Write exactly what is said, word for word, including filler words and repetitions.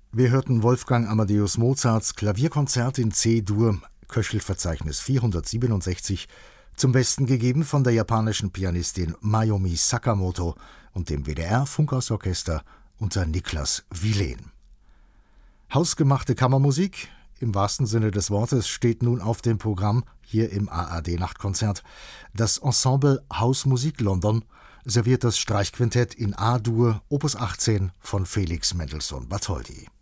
Wir hörten Wolfgang Amadeus Mozarts Klavierkonzert in C-Dur, Köchelverzeichnis vierhundertsiebenundsechzig, zum Besten gegeben von der japanischen Pianistin Mayumi Sakamoto und dem W D R-Funkhausorchester unter Niklas Wilen. Hausgemachte Kammermusik, im wahrsten Sinne des Wortes, steht nun auf dem Programm hier im A R D-Nachtkonzert. Das Ensemble Hausmusik London serviert das Streichquintett in A-Dur Opus achtzehn von Felix Mendelssohn Bartholdy.